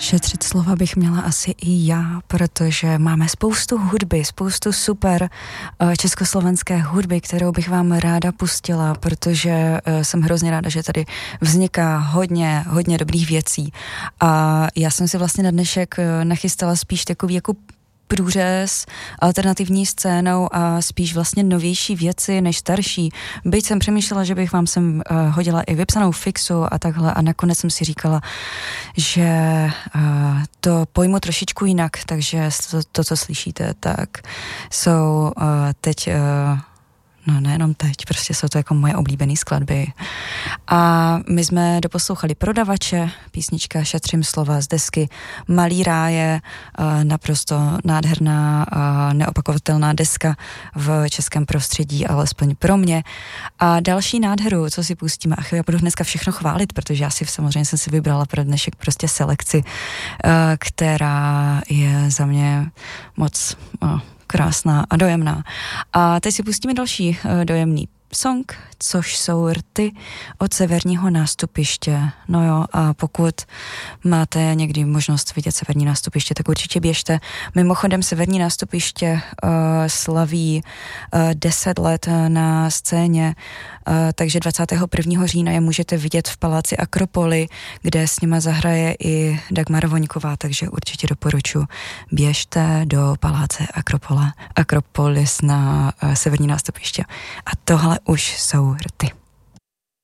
Šetřit slova bych měla asi i já, protože máme spoustu hudby, spoustu super československé hudby, kterou bych vám ráda pustila, protože jsem hrozně ráda, že tady vzniká hodně dobrých věcí. A já jsem si vlastně na dnešek nachystala spíš takový jako průřez alternativní scénou a spíš vlastně novější věci než starší. Byť jsem přemýšlela, že bych vám sem hodila i vypsanou fixu a takhle a nakonec jsem si říkala, že to pojmu trošičku jinak, takže to co slyšíte, tak jsou teď no nejenom teď, prostě jsou to jako moje oblíbené skladby. A my jsme doposlouchali Prodavače, písnička Šetřím slova z desky Malý ráje, naprosto nádherná, neopakovatelná deska v českém prostředí, alespoň pro mě. A další nádheru, co si pustíme, já budu dneska všechno chválit, protože já samozřejmě jsem si vybrala pro dnešek prostě selekci, která je za mě moc krásná a dojemná. A teď si pustíme další dojemný song, což jsou Rty od Severního nástupiště. No jo, a pokud máte někdy možnost vidět Severní nástupiště, tak určitě běžte. Mimochodem Severní nástupiště slaví 10 let na scéně, takže 21. října je můžete vidět v paláci Akropoly, kde s nima zahraje i Dagmar Voňková, takže určitě doporučuji. Běžte do paláce Akropolis na Severní nástupiště. A tohle už jsou Rty.